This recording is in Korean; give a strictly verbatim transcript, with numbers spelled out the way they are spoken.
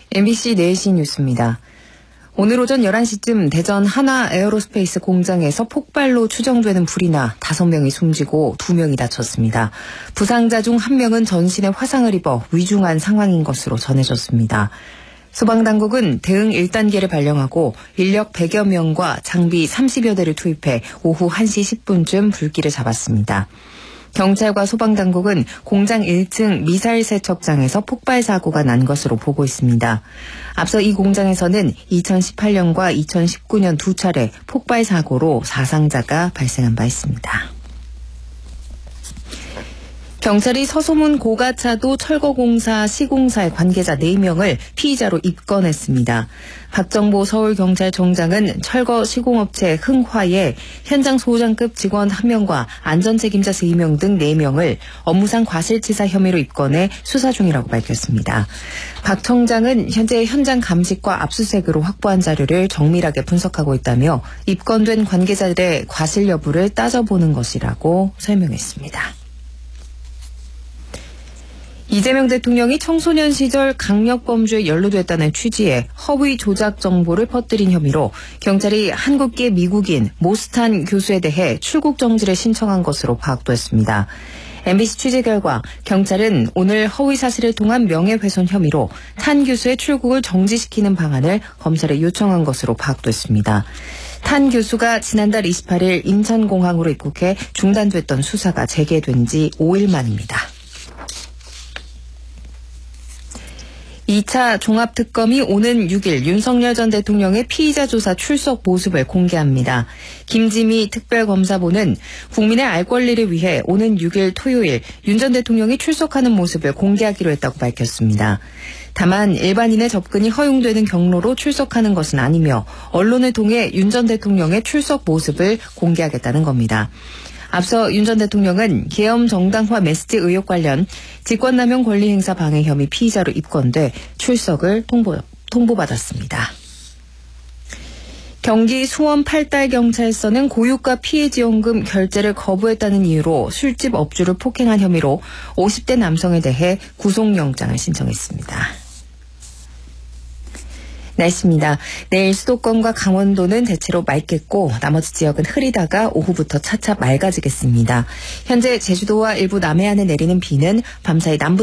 엠비씨 네 시 뉴스입니다. 오늘 오전 열한 시쯤 대전 하나 에어로스페이스 공장에서 폭발로 추정되는 불이 나 다섯 명이 숨지고 두 명이 다쳤습니다. 부상자 중 한 명은 전신에 화상을 입어 위중한 상황인 것으로 전해졌습니다. 소방당국은 대응 일 단계를 발령하고 인력 백여 명과 장비 삼십여 대를 투입해 오후 한 시 십 분쯤 불길을 잡았습니다. 경찰과 소방당국은 공장 일 층 미사일 세척장에서 폭발 사고가 난 것으로 보고 있습니다. 앞서 이 공장에서는 이천십팔 년과 이천십구 년 두 차례 폭발 사고로 사상자가 발생한 바 있습니다. 경찰이 서소문 고가차도 철거공사 시공사의 관계자 네 명을 피의자로 입건했습니다. 박정보 서울경찰청장은 철거 시공업체 흥화의 현장 소장급 직원 한 명과 안전책임자 세 명 등 네 명을 업무상 과실치사 혐의로 입건해 수사 중이라고 밝혔습니다. 박 청장은 현재 현장 감식과 압수수색으로 확보한 자료를 정밀하게 분석하고 있다며 입건된 관계자들의 과실 여부를 따져보는 것이라고 설명했습니다. 이재명 대통령이 청소년 시절 강력범죄에 연루됐다는 취지의 허위 조작 정보를 퍼뜨린 혐의로 경찰이 한국계 미국인 모스탄 교수에 대해 출국 정지를 신청한 것으로 파악됐습니다. 엠비씨 취재 결과 경찰은 오늘 허위 사실을 통한 명예훼손 혐의로 탄 교수의 출국을 정지시키는 방안을 검찰에 요청한 것으로 파악됐습니다. 탄 교수가 지난달 이십팔 일 인천공항으로 입국해 중단됐던 수사가 재개된 지 오 일 만입니다. 이 차 종합특검이 오는 육 일 윤석열 전 대통령의 피의자 조사 출석 모습을 공개합니다. 김지미 특별검사본은 국민의 알 권리를 위해 오는 육 일 토요일 윤 전 대통령이 출석하는 모습을 공개하기로 했다고 밝혔습니다. 다만 일반인의 접근이 허용되는 경로로 출석하는 것은 아니며 언론을 통해 윤 전 대통령의 출석 모습을 공개하겠다는 겁니다. 앞서 윤 전 대통령은 계엄 정당화 메시지 의혹 관련 직권남용 권리행사 방해 혐의 피의자로 입건돼 출석을 통보, 통보받았습니다. 경기 수원 팔달경찰서는 고유가 피해지원금 결제를 거부했다는 이유로 술집 업주를 폭행한 혐의로 오십 대 남성에 대해 구속영장을 신청했습니다. 날씨입니다. 내일 수도권과 강원도는 대체로 맑겠고 나머지 지역은 흐리다가 오후부터 차차 맑아지겠습니다. 현재 제주도와 일부 남해안에 내리는 비는 밤사이 남부